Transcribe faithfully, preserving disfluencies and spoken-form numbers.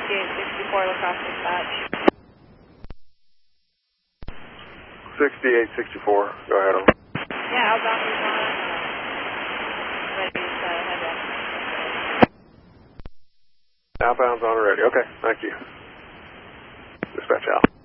sixty-eight sixty-four, lacrosse dispatch. sixty-eight sixty-four, go ahead. Yeah, outbound is on. Uh, ready to head in. Outbound's on already. Okay, thank you. Dispatch out.